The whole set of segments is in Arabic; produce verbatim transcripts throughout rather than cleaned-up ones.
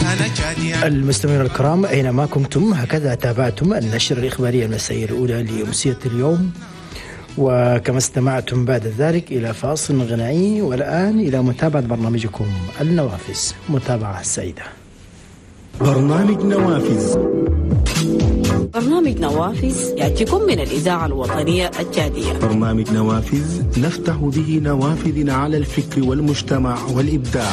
المستمعين الكرام أينما كنتم، هكذا تابعتم النشرة الإخبارية المسائية الأولى لأمسية اليوم، وكما استمعتم بعد ذلك إلى فاصل غنائي، والآن إلى متابعة برنامجكم النوافذ. متابعة سعيدة. برنامج نوافذ. برنامج نوافذ يأتيكم من الإذاعة الوطنية التشادية. برنامج نوافذ نفتح به نوافذ على الفكر والمجتمع والإبداع.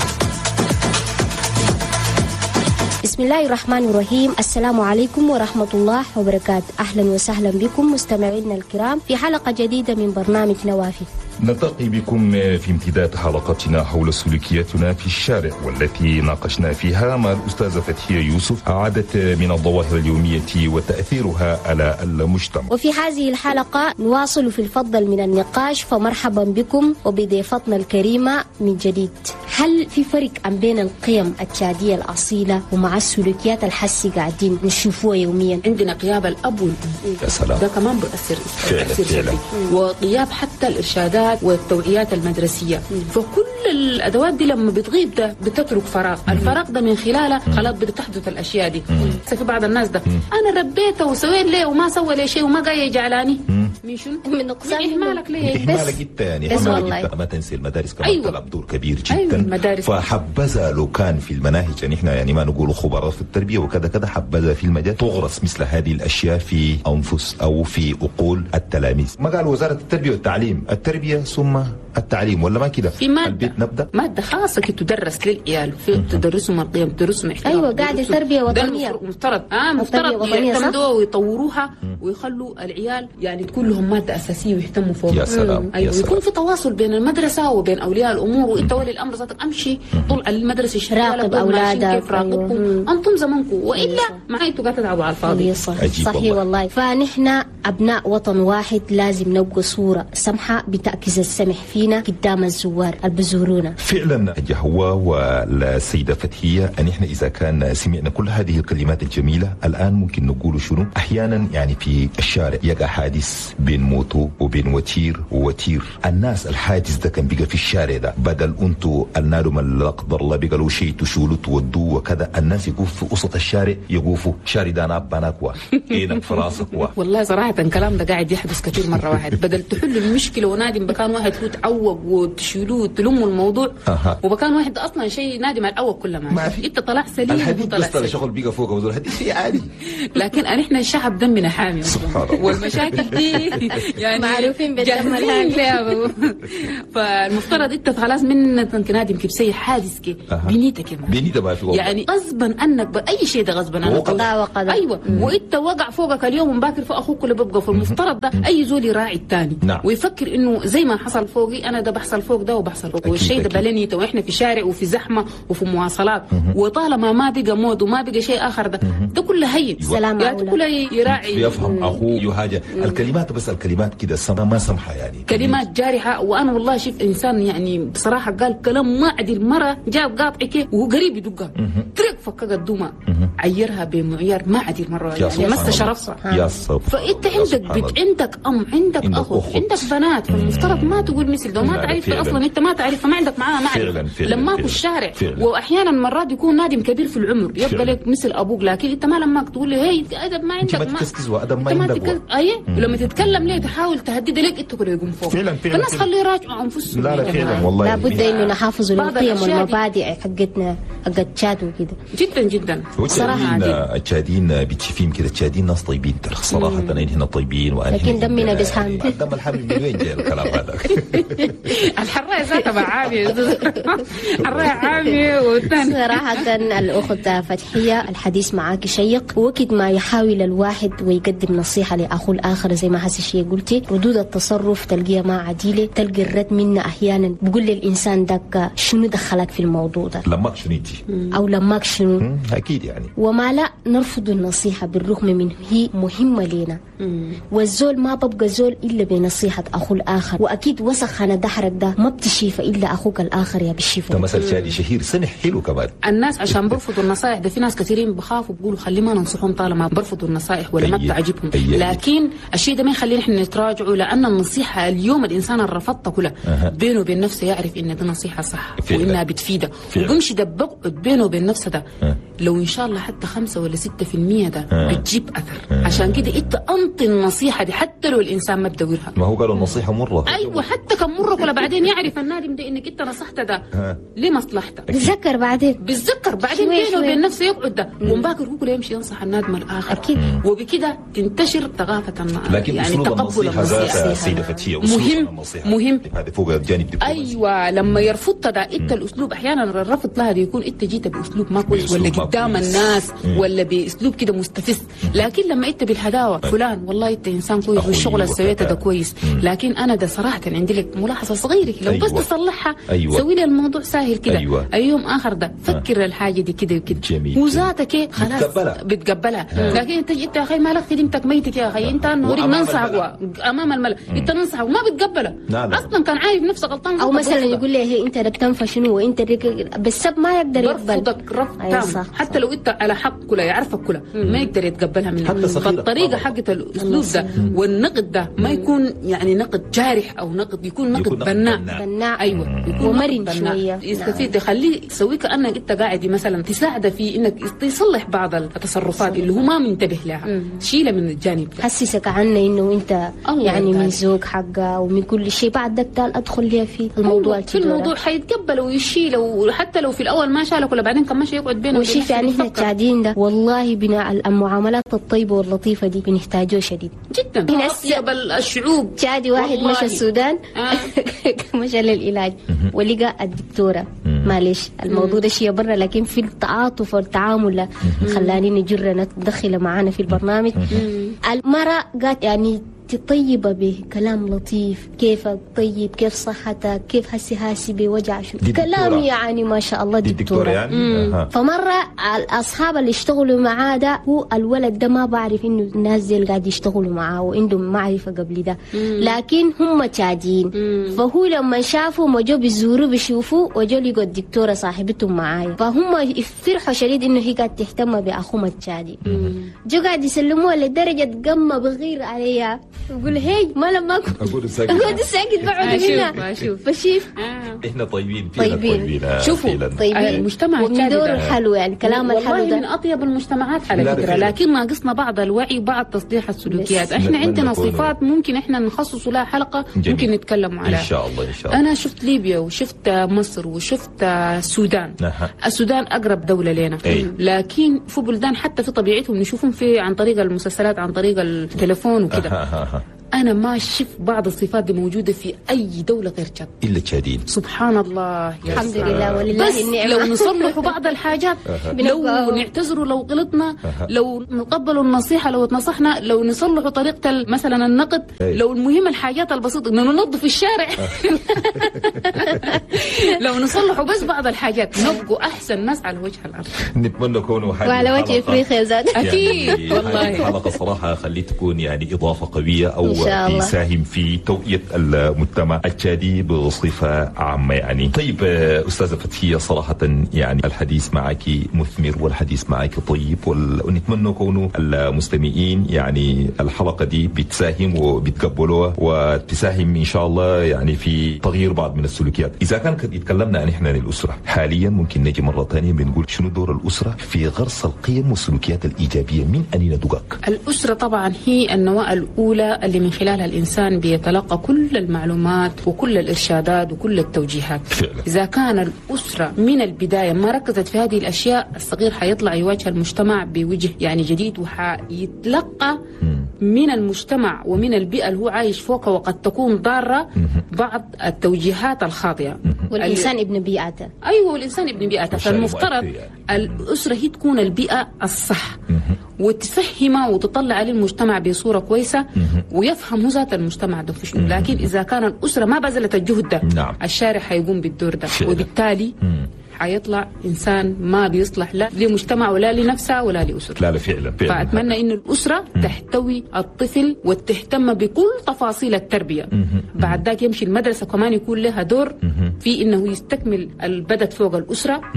بسم الله الرحمن الرحيم. السلام عليكم ورحمة الله وبركاته. أهلا وسهلا بكم مستمعينا الكرام في حلقة جديدة من برنامج نوافذ. نلتقي بكم في امتداد حلقتنا حول سلوكياتنا في الشارع، والتي ناقشنا فيها مع الأستاذة فتحية يوسف عدد من الظواهر اليومية وتأثيرها على المجتمع. وفي هذه الحلقة نواصل في الفضل من النقاش، فمرحبا بكم وبضيفتنا الكريمة من جديد. هل في فرق بين القيم التشادية الأصيلة ومع السلوكيات الحسي قاعدين نشوفوها يوميا؟ عندنا غياب الأب والأم، يا سلام، ده كمان بيأثر تأثير سلبي، وغياب حتى الإرشادات والتوعيات المدرسية. فكل الأدوات دي لما بتغيب ده بتترك فراغ، الفراغ ده من خلاله خلاص بتحدث الأشياء دي. في بعض الناس ده أنا ربيته وسويت ليه وما سوى لي شيء وما قاعد يجعلاني من شنو؟ من نقصان إهمالك ليه؟ إهمالك جدا يعني، إهمالك جدا. ما تنسي المدارس كمان أيوة. تلعب دور كبير جدا. أيوة المدارس. فحبذا لو كان في المناهج، يعني إحنا يعني ما نقول خبراء في التربية وكذا كذا، حبذا في المجال تغرس مثل هذه الأشياء في أنفس أو في عقول التلاميذ. ما قال وزارة التربية والتعليم التربية ثم التعليم، ولا ما كده؟ في مادة البيت نبدأ مادة خاصة كي تدرس للعيال، في تدرسهم القيم، تدرسهم احترام. أيوة قاعدة تربية وطنية. مفترض اه مفترض يعتمدوها ويطوروها ويخلوا العيال يعني تكون لهم مادة أساسية ويهتموا فوقها. يا سلام. أيوة، يكون في تواصل بين المدرسة وبين أولياء الأمور، وأنت ولي الأمر ذاتك أمشي طول المدرسة شغالة، راقب أولادك، كيف راقبكم أنتم زمنكم، وإلا معي أنتوا قاعدة تلعبوا على الفاضي. صحيح والله. والله فنحن أبناء وطن واحد، لازم نبقى صورة سمحة بتأكيز السمح فينا قدام الزوار البزورونا. فعلا هو والسيدة فتحية أن إحنا إذا كان سمعنا كل هذه الكلمات الجميلة، الآن ممكن نقول شنو؟ أحيانا يعني في الشارع يقع حادث بين موتو وبين وتير ووتير. الناس الحادث ده كان بقى في الشارع ده، بدل أنتوا النادم اللي قدر الله بقى له شيء تشولوا تودوه وكذا، الناس يقوفوا في وسط الشارع، يقوفوا شاري ده أنا بناك وا إيدك في راسك وا. والله صراحة الكلام ده قاعد يحدث كثير مرة واحد. بدل تحلوا المشكلة ونادم بكان واحد هو تعوق وتشيلوه وتلموا الموضوع، أه. وبكان واحد اصلا شيء نادم على الاول كله ما في. انت طلع سليم الحديث بس طلع شغل بيقى فوق وزول الحديث شيء عادي. لكن احنا الشعب دمنا حامي سبحان الله، والمشاكل دي يعني معروفين بالدم الهامي. فالمفترض انت خلاص من نادم كيف سي حادث كي بنيتك كمان بنيته ما في يعني غصبا انك باي شيء ده غصبا عنك قضاء وقدر. ايوه مم. وانت وقع فوقك اليوم ومباكر فوق اخوك اللي بيبقى. فالمفترض ده اي زول يراعي الثاني نعم. ويفكر انه زي ما حصل فوقي انا ده بحصل فوق ده وبحصل فوق، والشيء ده بلنيته واحنا في شارع وفي زحمه وفي مواصلات، وطالما ما بقى مود وما بقى شيء اخر ده ده كله هين سلام يعني كله يراعي يفهم اخوه وحاجه. الكلمات بس الكلمات كده ما سمحه يعني كلمات جارحه. وانا والله شفت انسان يعني بصراحه قال كلام ما عدل، مره جاب قاطعك وهو قريب يدقها ترك فكك الدمى عيرها بمعيار ما عدل مره يعني مس شرفها. يا صبر. فانت عندك بنت، عندك ام، عندك اخو، عندك بنات، فالمفترض ما تقول مثل ده ما تعرف اصلا، انت ما تعرف ما عندك معاها معرفه لما في الشارع. فعلا. واحيانا مرات يكون نادم كبير في العمر يبقى لك مثل ابوك، لكن انت ما لما تقول له هي ادب ما عندك، ما تكسكز وادب ما عندك اي ولما تتكلم ليه تحاول تهدد لك انت كله يقوم فوق. فعلا فعلا. فالناس خليه يراجعوا انفسهم. لا لا فعلا والله لابد انه نحافظ القيم والمبادئ حقتنا حقت تشاد وكده. جدا جدا صراحه. التشادين بتشوفين كده التشادين ناس طيبين صراحه، انا هنا طيبين وانا لكن دمنا بس حامي. دم الحامي من وين جاي الكلام هذا؟ الحرايه ذاتها عاميه الحرايه عاميه. والثاني صراحه الاخت فتحيه الحديث معاك شيق، وقت ما يحاول الواحد ويقدم نصيحه لاخوه الاخر زي ما هسه شيء قلتي، ردود التصرف تلقيها ما عديله، تلقى الرد منا احيانا بقول للانسان دك شنو دخلك في الموضوع ده، لماك شنو انت او لماك شنو اكيد يعني، وما لا نرفض النصيحه بالرغم من هي مهمه لنا. والزول ما ببقى زول الا بنصيحه اخوه الاخر، واكيد وسخ انا دحرك ده ما بتشيفه الا اخوك الاخر يا بالشفا. ده مثل شادي شهير سمح حلو كمان. الناس عشان برفضوا النصائح ده في ناس كثيرين بخافوا بيقولوا خلي ما ننصحهم طالما برفضوا النصائح ولا ما بتعجبهم، لكن الشيء ده ما يخلينا احنا نتراجعوا، لان النصيحه اليوم الانسان اللي رفضتها كلها أه. بينه وبين نفسه يعرف ان دي نصيحه صح وانها بتفيده، وبيمشي ده بقعد بينه وبين نفسه ده أه. لو ان شاء الله حتى خمسة ولا ستة في المية ده آه. بتجيب اثر. آه. عشان كده انت انطي النصيحه دي حتى لو الانسان ما بدورها. ما هو قالوا النصيحه مره. ايوه حتى كان مره ولا بعدين يعرف النادم ده انك انت نصحت ده آه. لمصلحتك. بتذكر بعدين بتذكر بعدين بينه وبين نفسه يقعد ده ومباكر هو يمشي ينصح النادم الاخر اكيد. وبكده تنتشر ثقافه لكن يعني تقبل النصيحه سيده فتحيه مهم مهم. هذا فوق الجانب. ايوه لما يرفض ده انت الاسلوب احيانا الرفض لها يكون انت جيت باسلوب ما كويس ولا قدام الناس مم. ولا باسلوب كده مستفز. لكن لما انت بالهداوه فلان والله انت انسان كويس والشغل اللي سويته ده كويس مم. لكن انا ده صراحه عندي لك ملاحظه صغيره لو أيوة. بس تصلحها أيوة. سوي لي الموضوع سهل كده. أيوة. يوم اخر ده فكر آه. الحاجه دي كده وكده وذاتك ايه خلاص بتقبلها, بتقبلها. آه. لكن انت انت يا اخي مالك خدمتك ميتة يا اخي انت نوريك ننصحك امام الملأ انت ننصحك وما بتقبلها اصلا كان عارف نفسه غلطان. او مثلا يقول لي هي انت بتنفع شنو وانت بالسب ما يقدر يقبل. برفضك رفض تام حتى لو انت على حق كلها يعرفك كلها ما يقدر يتقبلها منك. فالطريقه حقت الاسلوب ده والنقد ده ما يكون يعني نقد جارح او نقد يكون نقد بناء بناء ايوه يكون ومرن شويه يستفيد يخليه تسوي كانك انت قاعد مثلا تساعده في انك تصلح بعض التصرفات اللي هو ما منتبه لها شيله من الجانب ده. حسسك عنه انه انت يعني من ذوق حقه ومن كل شيء بعد ده ادخل ليها في الموضوع. أيوة. في الموضوع حيتقبل ويشيله وحتى لو في الاول ما شالك ولا بعدين كمان شيء يقعد بينه وشيء يعني احنا قاعدين ده والله بناء المعاملات الطيبه واللطيفه دي بنحتاجوه شديد جدا. هنا اطيب الشعوب. شادي واحد مشى السودان آه. مشى للعلاج ولقى الدكتوره معلش الموضوع ده شيء برا لكن في التعاطف والتعامل خلاني نجر ندخل معانا في البرنامج. المرأة قالت يعني طيبة بكلام لطيف كيفك طيب كيف صحتك كيف هسي هاسي بوجع شو كلام يعني ما شاء الله دكتورة يعني. فمرة الأصحاب اللي اشتغلوا معاه ده هو الولد ده ما بعرف إنه الناس دي اللي قاعد يشتغلوا معاه وعندهم معرفة قبل ده مم. لكن هم تشادين فهو لما شافوا ما جو بيزوروا بيشوفوا وجو لقوا الدكتورة صاحبتهم معايا فهم فرحوا شديد إنه هي قاعد تهتم بأخوهم التشادي جو قاعد يسلموها لدرجة قمة بغير عليها يقول هي ما لما اقول ساكت اقول ساكت بقعد هنا فشوف احنا طيبين فينا طيبين شوفوا طيبين المجتمع ومن دور الحلو يعني كلام الحلو ده من اطيب المجتمعات على فكره لكن ناقصنا بعض الوعي وبعض تصليح السلوكيات. احنا عندنا صفات ممكن احنا نخصص لها حلقه ممكن نتكلم عليها ان شاء الله ان شاء الله. انا شفت ليبيا وشفت مصر وشفت السودان. السودان اقرب دوله لنا لكن في بلدان حتى في طبيعتهم نشوفهم في عن طريق المسلسلات عن طريق التليفون وكده. أنا ما شفت بعض الصفات دي موجودة في أي دولة غير تشاد إلا تشادين. سبحان الله الحمد لله ولله بس النعمة. لو نصلح بعض الحاجات لو نعتذروا لو غلطنا لو نقبل النصيحة لو اتنصحنا لو نصلحوا طريقة مثلا النقد لو المهم الحاجات البسيطة إنه ننظف الشارع لو نصلحوا بس بعض الحاجات نبقوا أحسن ناس على وجه الأرض. نتمنى كونوا حاجة وعلى وجه إفريقيا زاد أكيد يعني والله. الحلقة صراحة خليت تكون يعني إضافة قوية أو يساهم في توعية المجتمع التشادي بصفة عامة يعني. طيب أستاذة فتحية صراحة يعني الحديث معك مثمر والحديث معك طيب ونتمنى كونوا المستمعين يعني الحلقة دي بتساهم وبتقبلوها وتساهم إن شاء الله يعني في تغيير بعض من السلوكيات. إذا كان قد يتكلمنا عن إحنا الأسرة حاليا ممكن نجي مرة ثانية بنقول شنو دور الأسرة في غرس القيم والسلوكيات الإيجابية من أين دقق؟ الأسرة طبعا هي النواة الأولى اللي من خلالها الإنسان بيتلقى كل المعلومات وكل الإرشادات وكل التوجيهات. فعلا. إذا كان الأسرة من البداية ما ركزت في هذه الأشياء الصغير حيطلع يواجه المجتمع بوجه يعني جديد وحيتلقى من المجتمع ومن البيئة اللي هو عايش فوقها وقد تكون ضارة بعض التوجيهات الخاطئة. والإنسان ابن بيئته. أيوة والإنسان ابن بيئته. فالمفترض الأسرة هي تكون البيئة الصح وتفهمه وتطلع عليه المجتمع بصورة كويسة ويفهم ذات المجتمع ده في شنو. لكن إذا كان الأسرة ما بذلت الجهد ده نعم. الشارع حيقوم بالدور ده وبالتالي حيطلع إنسان ما بيصلح لا لمجتمع ولا لنفسه ولا لأسرة. لا لا فعلا فعلا. فأتمنى إن الأسرة مم. تحتوي الطفل وتهتم بكل تفاصيل التربية. مم. بعد ذاك يمشي المدرسة كمان يكون لها دور مم. في إنه يستكمل البدت فوق الأسرة مم.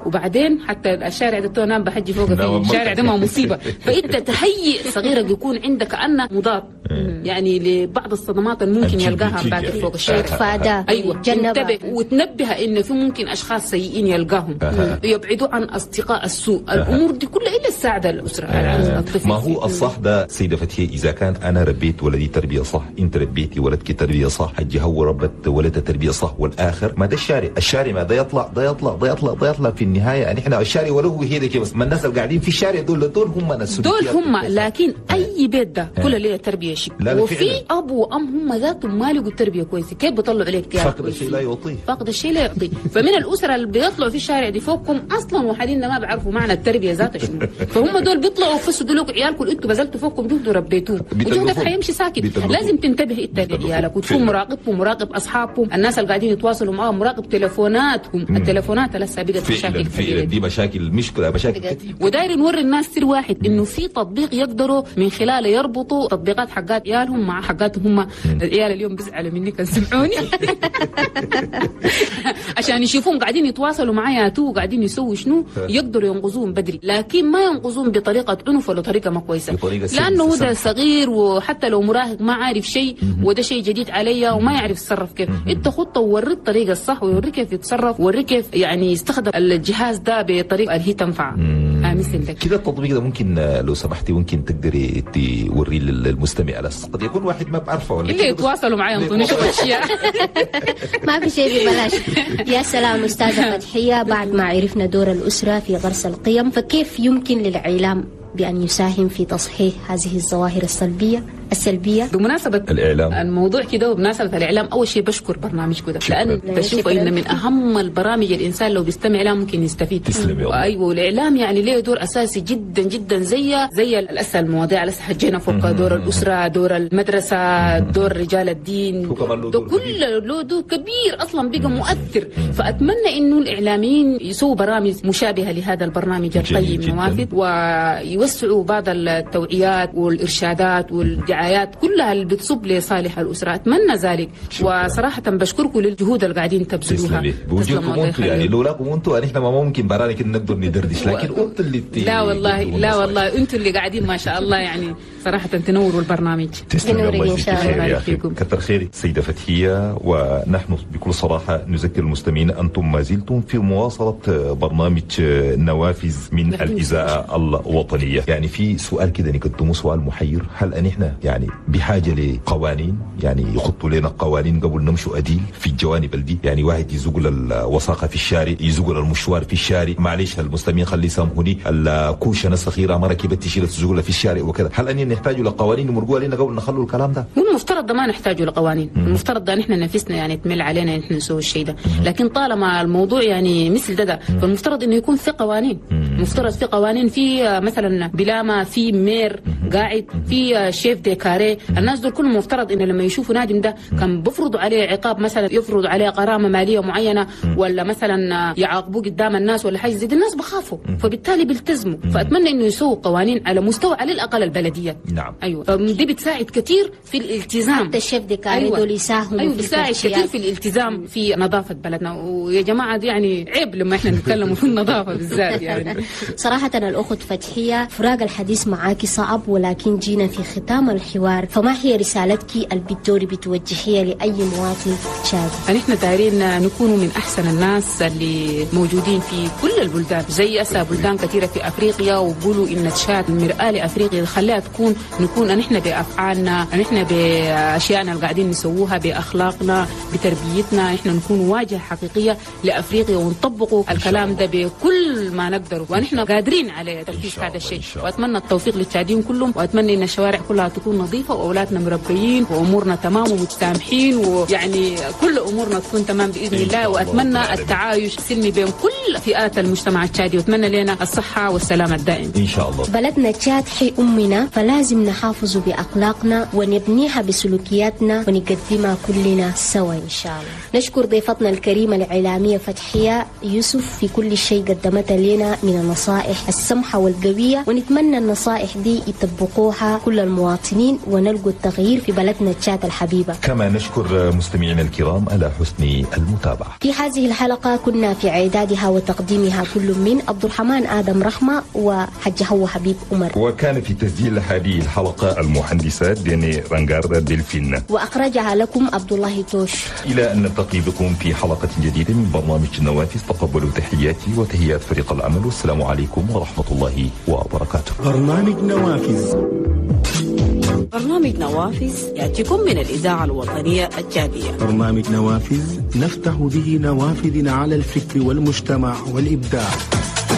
وبعدين حتى الشارع ده تو نام بحجي فوق فيه الشارع ده ما مصيبه. فانت تهيئ صغيرك يكون عندك كأنه مضاد يعني لبعض الصدمات اللي ممكن يلقاها باقي فوق الشارع. فادا ايوه انتبه وتنبه انه في ممكن اشخاص سيئين يلقاهم يبعدوا عن اصدقاء السوء. الامور دي كلها الا تساعد الاسره الطفل. ما هو الصح ده سيده فتحيه؟ اذا كان انا ربيت ولدي تربيه صح، انت ربيتي ولدك تربيه صح، حجي هو ربت ولدها تربيه صح، والاخر ما ده الشارع، الشارع ما ده يطلع ده يطلع ده يطلع ده يطلع في النهايه يعني احنا الشارع ولو هي ده بس ما الناس اللي قاعدين في الشارع دول دول هم ناس دول هم. لكن اي بيت ده كله ليه تربيه شيء، وفي اب وام هم ذاتهم ما لقوا التربيه كويسه، كيف بيطلعوا عليك؟ فاقد الشيء لا يعطيه، فاقد الشيء لا يعطيه. فمن الاسره اللي بيطلعوا في الشارع دي فوقكم اصلا وحدين ما بيعرفوا معنى التربيه ذاتها شنو، فهم دول بيطلعوا يفسدوا لكم عيالكم انتوا بذلتوا فوقكم جهد وربيتوه وجهدك حيمشي ساكت. لازم تنتبه انت لعيالك وتكون مراقبهم ومراقب اصحابهم، الناس اللي قاعدين يتواصلوا معاهم، مراقب تليفوناتهم. مم. التليفونات لسه بقت مشاكل فعلا، دي مشاكل مشكله مشاكل. وداير نوري الناس سر واحد، انه في تطبيق يقدروا من خلاله يربطوا تطبيقات حقات عيالهم مع حقاتهم هم. العيال اليوم بيزعلوا مني كان سمعوني عشان يشوفوهم قاعدين يتواصلوا معايا تو قاعدين يسووا شنو، يقدروا ينقذوهم بدري، لكن ما ينقذوهم بطريقه عنف ولا طريقه ما كويسه، لانه هو ده صغير وحتى لو مراهق ما عارف شيء وده شيء جديد عليا وما يعرف يتصرف كيف. انت خطه ووريه الطريقه الصح ويوريك كيف يتصرف ويوريك كيف يعني يستخدم الجهاز ده بطريقه اللي هي تنفع. مثل كده التطبيق ده ممكن لو سمحتي ممكن تقدري توريه للمستمع، بس قد يكون واحد ما بعرفه ولا اللي يتواصلوا معي ينطوني شويه اشياء ما في شيء ببلاش. يا سلام استاذه فتحيه، بعد ما عرفنا دور الاسره في غرس القيم، فكيف يمكن للاعلام بأن يساهم في تصحيح هذه الظواهر السلبية السلبية؟ بمناسبة الإعلام الموضوع كده وبمناسبة الإعلام، أول شيء بشكر برنامجكم ده، لأن بشوف إنه من أهم البرامج الإنسان لو بيستمع لها ممكن يستفيد. تسلم. أيوة، والإعلام يعني له دور أساسي جدا جدا، زي زي الأسئلة المواضيع لسه حجينا فوق دور الأسرة، دور المدرسة، دور رجال الدين، كل له دور كبير أصلا بقى مؤثر. فأتمنى إنه الإعلاميين يسووا برامج مشابهة لهذا البرنامج الطيب الموافق، ويوسعوا بعض التوعيات والإرشادات والدعايات كلها اللي بتصب لصالح الأسرة. أتمنى ذلك، وصراحة بشكركم للجهود اللي قاعدين تبذلوها. بوجودكم أنتم يعني، لولاكم أنتم إحنا ما ممكن برامج نقدر ندردش، لكن أنتم اللي لا والله لا والله أنتم اللي قاعدين ما شاء الله يعني صراحة تنوروا البرنامج. تسلموا إن شاء الله فيكم. كثر خيرك سيدة فتحية. ونحن بكل صراحة نذكر المستمعين أنتم ما زلتم في مواصلة برنامج نوافذ من الإذاعة الوطنية. يعني في سؤال كده نقدمه، سؤال محير، هل أن إحنا يعني بحاجة لقوانين، يعني يخطوا لنا قوانين قبل نمشوا أديل في الجوانب دي؟ يعني واحد يزوق الوثاقة في الشارع، يزوق المشوار في الشارع، معلش المستمعين خلي يسامحوني، الكوشة الصغيرة ما ركبت تشيل تزوق في الشارع وكذا، هل أن نحتاجوا لقوانين يمرقوا علينا قبل نخلوا الكلام ده؟ هو المفترض ده ما نحتاجوا لقوانين، المفترض ده نحن نفسنا يعني تمل علينا نحن نسوي الشيء ده، لكن طالما الموضوع يعني مثل ده, ده فالمفترض انه يكون في قوانين، المفترض في قوانين، في مثلا بلامه، في مير قاعد، في شيف ديكاري، الناس دول كلهم مفترض انه لما يشوفوا نادم ده كان بفرضوا عليه عقاب، مثلا يفرضوا عليه غرامه ماليه معينه، ولا مثلا يعاقبوه قدام الناس ولا حاجه زي دي، الناس بخافوا فبالتالي بيلتزموا. فاتمنى انه يسووا قوانين على مستوى على الاقل البلديات. نعم. ايوه، دي بتساعد كثير في الالتزام. حتى الشيف ديكاري أيوة. دول يساهموا أيوة، بتساعد كثير في الالتزام في نظافه بلدنا. ويا جماعه دي يعني عيب لما احنا نتكلم في النظافه بالذات يعني. صراحه الاخت فتحيه، فراق الحديث معاكي صعب، ولكن جينا في ختام الحوار، فما هي رسالتك اللي بتدوري بتوجهيها لاي مواطن شاب؟ نحن دايرين نكونوا من احسن الناس اللي موجودين في كل البلدان، زي اسا بلدان كثيره في افريقيا، وبقولوا ان تشاد مرآة لافريقيا، خليها تكون نكون نحن بافعالنا، نحن باشيائنا اللي قاعدين نسووها، باخلاقنا، بتربيتنا، نحن نكون واجهه حقيقيه لافريقيا ونطبقوا الكلام ده بكل ما نقدر، ونحن قادرين على تنفيذ هذا الشيء. واتمنى التوفيق للتشاديين كلهم، واتمنى ان الشوارع كلها تكون نظيفه، واولادنا مربيين، وامورنا تمام ومتسامحين، ويعني كل امورنا تكون تمام باذن الله. واتمنى التعايش السلمي بين كل فئات المجتمع التشادي، واتمنى لنا الصحه والسلامه الدائم ان شاء الله. بلدنا تشاد حي امنا، فلازم نحافظ باخلاقنا ونبنيها بسلوكياتنا ونقدمها كلنا سوا ان شاء الله. نشكر ضيفتنا الكريمه الاعلاميه فتحيه يوسف في كل شيء قدمتها لنا من النصائح السمحه والقويه، ونتمنى النصائح دي يطبق يطبقوها كل المواطنين ونلقوا التغيير في بلدنا تشاد الحبيبة. كما نشكر مستمعينا الكرام على حسن المتابعة. في هذه الحلقة كنا في إعدادها وتقديمها كل من عبد الرحمن آدم رحمة وحج هو حبيب عمر، وكان في تسجيل هذه الحلقة المهندسة ديني رانغاردا ديلفين، وأخرجها لكم عبد الله توش. إلى أن نلتقي بكم في حلقة جديدة من برنامج النوافذ. تقبلوا تحياتي وتحيات فريق العمل، والسلام عليكم ورحمة الله وبركاته. برنامج نوافذ برنامج نوافذ يأتيكم من الإذاعة الوطنية التشادية. برنامج نوافذ نفتح به نوافذ على الفكر والمجتمع والإبداع.